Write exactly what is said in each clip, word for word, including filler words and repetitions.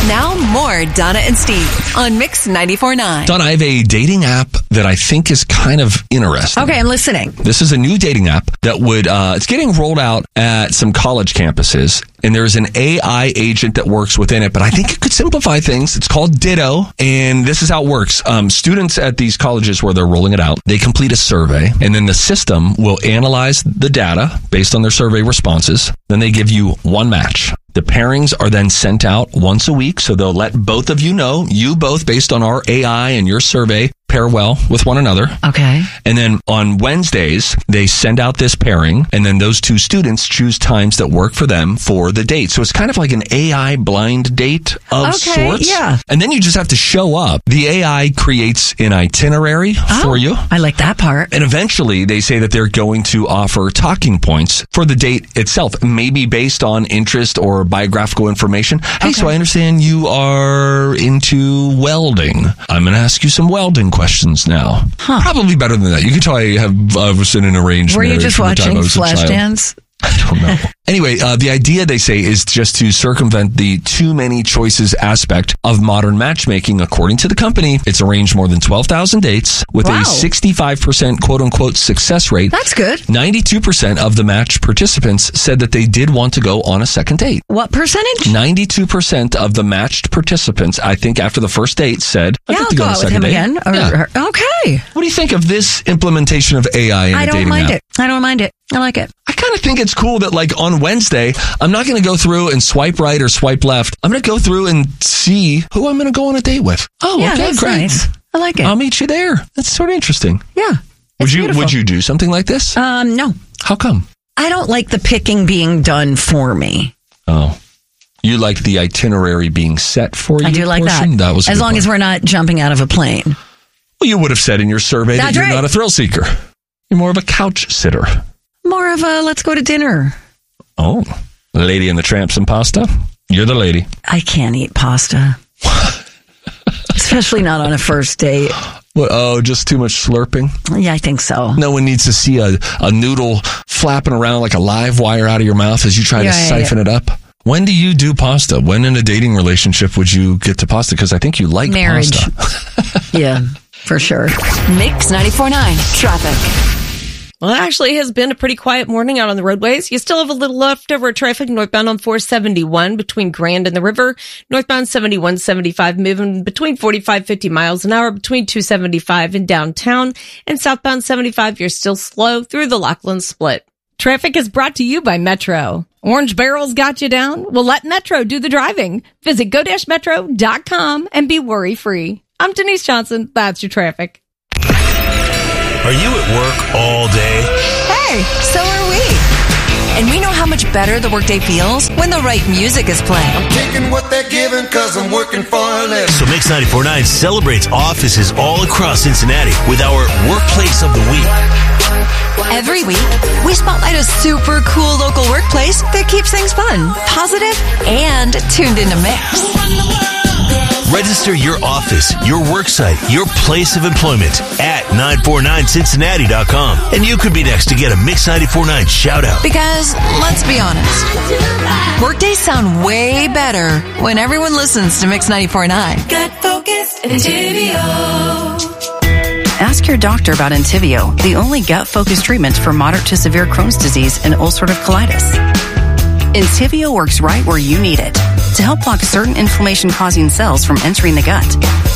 Now more Donna and Steve on Mix ninety-four point nine. Donna, I have a dating app that I think is kind of interesting. Okay, I'm listening. This is a new dating app that would, uh, it's getting rolled out at some college campuses. And there's an A I agent that works within it, but I think it could simplify things. It's called Ditto, and this is how it works. Um, students at these colleges where they're rolling it out, they complete a survey, and then the system will analyze the data based on their survey responses. Then they give you one match. The pairings are then sent out once a week, so they'll let both of you know, you both, based on our A I and your survey, pair well with one another. Okay. And then on Wednesdays, they send out this pairing, and then those two students choose times that work for them for the date. So it's kind of like an A I blind date of Okay, sorts. yeah. And then you just have to show up. The A I creates an itinerary Oh, for you. I like that part. And eventually, they say that they're going to offer talking points for the date itself, maybe based on interest or biographical information. Hey, Okay. so I understand you are into welding. I'm going to ask you some welding questions now. Huh. Probably better than that. You can tell I have I was in an arranged Were you marriage just from the time watching I was a child. Flashdance? I don't know. Anyway, uh, the idea, they say, is just to circumvent the too many choices aspect of modern matchmaking. According to the company, it's arranged more than twelve thousand dates with Wow. a sixty-five percent quote-unquote success rate. That's good. ninety-two percent of the match participants said that they did want to go on a second date. What percentage? ninety-two percent of the matched participants, I think after the first date, said, I'd Yeah, like I'll to go go on a out with second him date. again. Or, Yeah. or- okay. What do you think of this implementation of A I in I a don't dating mind app? it. I don't mind it. I like it. I kind of think it's cool that, like, on Wednesday, I'm not going to go through and swipe right or swipe left. I'm going to go through and see who I'm going to go on a date with. Oh, yeah, okay, that's great. nice. I like it. I'll meet you there. That's sort of interesting. yeah. Would It's you beautiful. Would you do something like this? Um, no. How come? I don't like the picking being done for me. Oh, you like the itinerary being set for you? I do like portion? that. That was a as good long point. as we're not jumping out of a plane. Well, you would have said in your survey That's that you're right. not a thrill seeker. You're more of a couch sitter. More of a let's go to dinner. Oh, Lady and the Tramp some pasta? You're the lady. I can't eat pasta. Especially not on a first date. What, oh, just too much slurping? Yeah, I think so. No one needs to see a, a noodle flapping around like a live wire out of your mouth as you try Yeah, to yeah, siphon yeah. it up. When do you do pasta? When in a dating relationship would you get to pasta? Because I think you like Marriage. pasta. Yeah, for sure. Mix ninety-four point nine. Traffic. Well, it actually has been a pretty quiet morning out on the roadways. You still have a little leftover traffic northbound on four seventy-one between Grand and the river. Northbound seventy-one seventy-five moving between forty-five, fifty miles an hour between two seventy-five and downtown. And southbound seventy-five, you're still slow through the Lachlan Split. Traffic is brought to you by Metro. Orange Barrel's got you down? Well, let Metro do the driving. Visit go dash metro dot com and be worry-free. I'm Denise Johnson. That's your traffic. Are you at work all day? Hey, so are we. And we know how much better the workday feels when the right music is playing. Taking what they're giving cause I'm working for a living. So Mix ninety-four point nine celebrates offices all across Cincinnati with our Workplace of the Week. Every week, we spotlight a super cool local workplace that keeps things fun, positive, and tuned into Mix. Register your office, your worksite, your place of employment at nine four nine cincinnati dot com. And you could be next to get a Mix ninety-four point nine shout out. Because, let's be honest, workdays sound way better when everyone listens to Mix ninety-four point nine. Gut focused Entivio. Ask your doctor about Entivio, the only gut-focused treatment for moderate to severe Crohn's disease and ulcerative colitis. Entivio works right where you need it to help block certain inflammation-causing cells from entering the gut.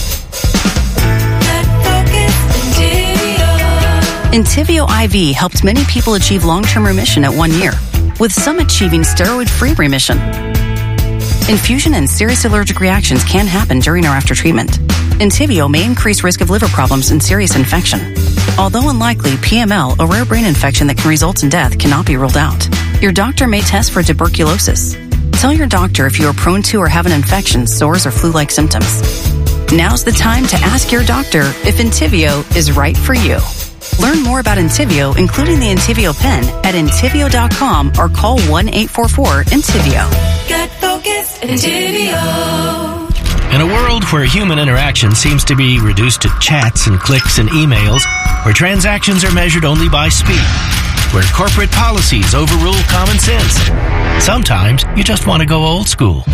Gut focused Entivio. Entivio I V helped many people achieve long-term remission at one year, with some achieving steroid-free remission. Infusion and serious allergic reactions can happen during or after treatment. Entivio may increase risk of liver problems and serious infection. Although unlikely, P M L, a rare brain infection that can result in death, cannot be ruled out. Your doctor may test for tuberculosis. Tell your doctor if you are prone to or have an infection, sores, or flu-like symptoms. Now's the time to ask your doctor if Entivio is right for you. Learn more about Entivio, including the Entivio pen, at entivio dot com or call one eight four four Entivio. Gut focused Entivio. In a world where human interaction seems to be reduced to chats and clicks and emails, where transactions are measured only by speed, where corporate policies overrule common sense, sometimes you just want to go old school.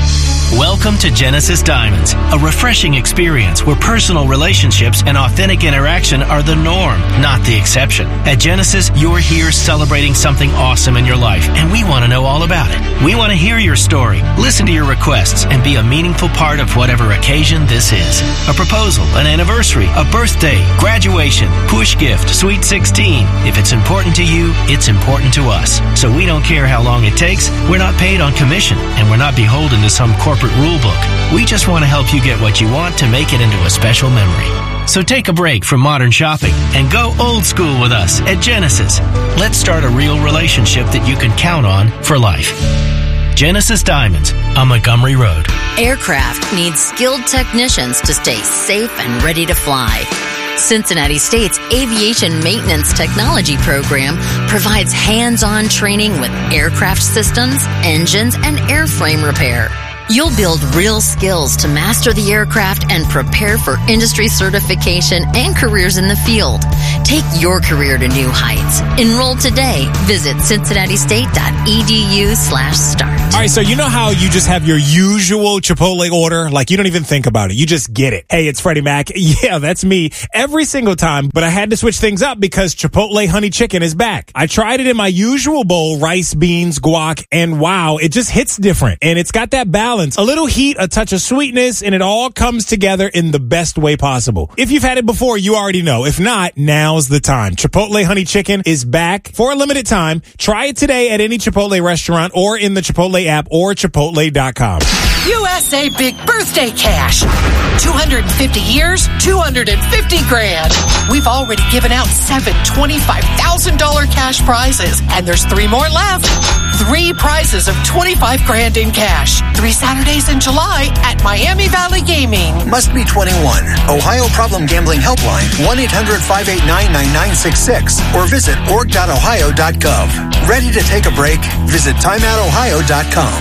Welcome to Genesis Diamonds, a refreshing experience where personal relationships and authentic interaction are the norm, not the exception. At Genesis, you're here celebrating something awesome in your life, and we want to know all about it. We want to hear your story, listen to your requests, and be a meaningful part of whatever occasion this is. A proposal, an anniversary, a birthday, graduation, push gift, sweet sixteen. If it's important to you, it's important to us. So we don't care how long it takes. We're not paid on commission, and we're not beholden to some corporate rule book. We just want to help you get what you want to make it into a special memory. So take a break from modern shopping and go old school with us at Genesis. Let's start a real relationship that you can count on for life. Genesis Diamonds on Montgomery Road. Aircraft needs skilled technicians to stay safe and ready to fly. Cincinnati State's Aviation Maintenance Technology Program provides hands-on training with aircraft systems, engines, and airframe repair. You'll build real skills to master the aircraft and prepare for industry certification and careers in the field. Take your career to new heights. Enroll today. Visit cincinnati state dot e d u slash start. All right, so you know how you just have your usual Chipotle order? Like, you don't even think about it. You just get it. Hey, it's Freddie Mac. Yeah, that's me every single time, but I had to switch things up because Chipotle Honey Chicken is back. I tried it in my usual bowl, rice, beans, guac, and wow, it just hits different. And it's got that balance. A little heat, a touch of sweetness, and it all comes together in the best way possible. If you've had it before, you already know. If not, now's the time. Chipotle Honey Chicken is back for a limited time. Try it today at any Chipotle restaurant or in the Chipotle app or chipotle dot com. U S A Big Birthday Cash. two hundred fifty years, two hundred fifty grand. We've already given out seven twenty-five thousand dollars cash prizes, and there's three more left. Three prizes of twenty-five grand in cash. Three Saturdays in July at Miami Valley Gaming. Must be twenty-one. Ohio Problem Gambling Helpline, one eight hundred five eight nine nine nine six six, or visit org dot ohio dot gov. Ready to take a break? Visit time out ohio dot com.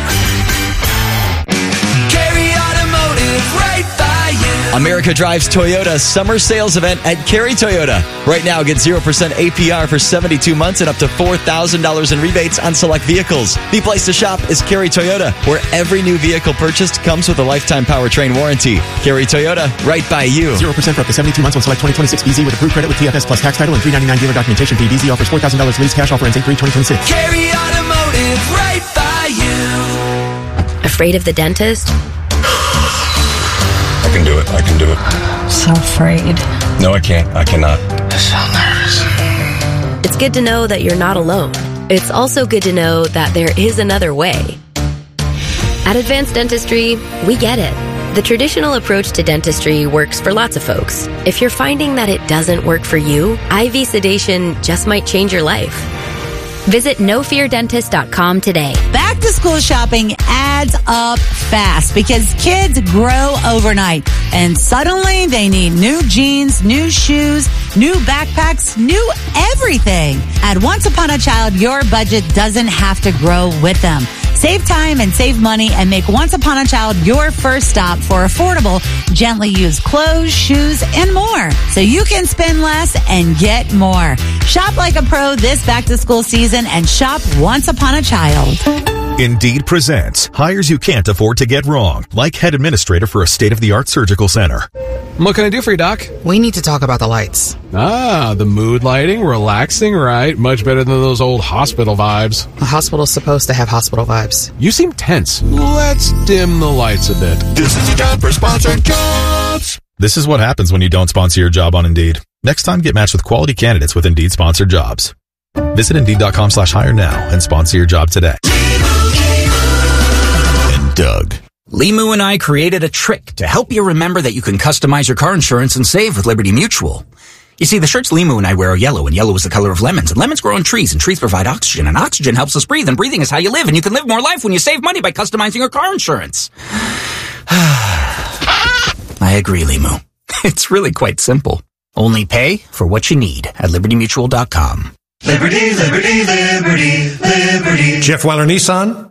Right by you. America Drives Toyota summer sales event at Carey Toyota. Right now, get zero percent A P R for seventy-two months and up to four thousand dollars in rebates on select vehicles. The place to shop is Carey Toyota, where every new vehicle purchased comes with a lifetime powertrain warranty. Carey Toyota, right by you. zero percent for up to seventy-two months on select twenty twenty-six B Z with approved credit with T F S plus tax title and three ninety-nine dealer documentation fee. B Z offers four thousand dollars lease cash offer ends eight three twenty twenty-six. Carey Automotive, right by you. Afraid of the dentist? I can do it. I can do it. So afraid. No, I can't. I cannot. I'm so nervous. It's good to know that you're not alone. It's also good to know that there is another way. At Advanced Dentistry, we get it. The traditional approach to dentistry works for lots of folks. If you're finding that it doesn't work for you, I V sedation just might change your life. Visit no fear dentist dot com today. Back to school shopping adds up fast because kids grow overnight and suddenly they need new jeans, new shoes, new backpacks, new everything. At Once Upon a Child, your budget doesn't have to grow with them. Save time and save money and make Once Upon a Child your first stop for affordable, gently used clothes, shoes, and more. So you can spend less and get more. Shop like a pro this back to school season and shop Once Upon a Child. Indeed presents hires you can't afford to get wrong, like head administrator for a state-of-the-art surgical center. What can I do for you, Doc? We need to talk about the lights. Ah, the mood lighting, relaxing, right? Much better than those old hospital vibes. A hospital's supposed to have hospital vibes. You seem tense. Let's dim the lights a bit. This is your time for sponsored jobs. This is what happens when you don't sponsor your job on Indeed. Next time, get matched with quality candidates with Indeed sponsored jobs. Visit Indeed.com slash hire now and sponsor your job today. And Doug. Limu and I created a trick to help you remember that you can customize your car insurance and save with Liberty Mutual. You see, the shirts Limu and I wear are yellow, and yellow is the color of lemons, and lemons grow on trees, and trees provide oxygen, and oxygen helps us breathe, and breathing is how you live, and you can live more life when you save money by customizing your car insurance. I agree, Limu. It's really quite simple. Only pay for what you need at liberty mutual dot com. Liberty, liberty, liberty, liberty. Jeff Weiler Nissan.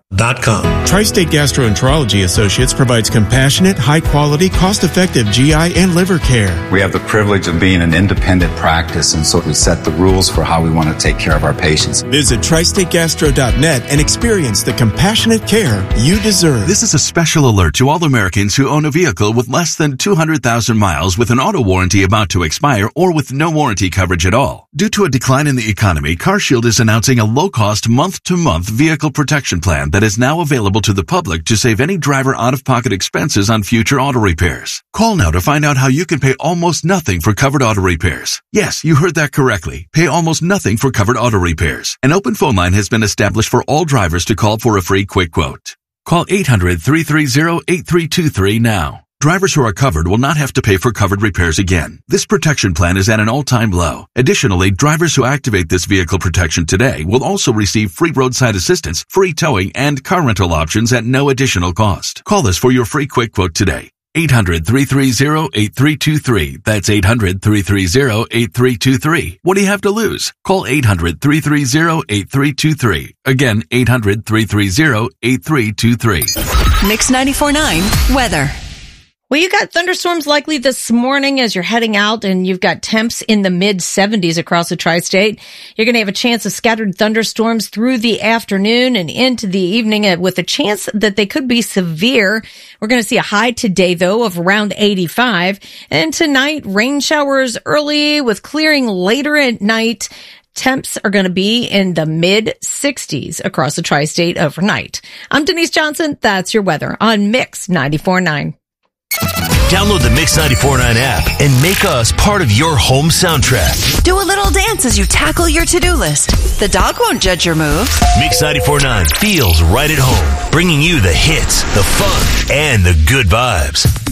dot com. Tri-State Gastroenterology Associates provides compassionate, high-quality, cost-effective G I and liver care. We have the privilege of being an independent practice, and so we set the rules for how we want to take care of our patients. Visit tri state gastro dot net and experience the compassionate care you deserve. This is a special alert to all Americans who own a vehicle with less than two hundred thousand miles with an auto warranty about to expire or with no warranty coverage at all. Due to a decline in the economy, CarShield is announcing a low-cost month-to-month vehicle protection plan that is now available to the public to save any driver out-of-pocket expenses on future auto repairs. Call now to find out how you can pay almost nothing for covered auto repairs. Yes, you heard that correctly. Pay almost nothing for covered auto repairs. An open phone line has been established for all drivers to call for a free quick quote. Call eight hundred, three three zero, eight three two three now. Drivers who are covered will not have to pay for covered repairs again. This protection plan is at an all-time low. Additionally, drivers who activate this vehicle protection today will also receive free roadside assistance, free towing, and car rental options at no additional cost. Call us for your free quick quote today. eight hundred, three three zero, eight three two three. That's eight hundred, three three zero, eight three two three. What do you have to lose? Call eight hundred, three three zero, eight three two three. Again, eight hundred, three three zero, eight three two three. Mix ninety-four point nine weather. Well, you got thunderstorms likely this morning as you're heading out, and you've got temps in the mid seventies across the tri-state. You're going to have a chance of scattered thunderstorms through the afternoon and into the evening with a chance that they could be severe. We're going to see a high today, though, of around eighty-five. And tonight, rain showers early with clearing later at night. Temps are going to be in the mid sixties across the tri-state overnight. I'm Denise Johnson. That's your weather on Mix ninety-four point nine. Download the Mix ninety-four point nine app and make us part of your home soundtrack. Do a little dance as you tackle your to-do list. The dog won't judge your moves. Mix ninety-four point nine feels right at home, bringing you the hits, the fun, and the good vibes.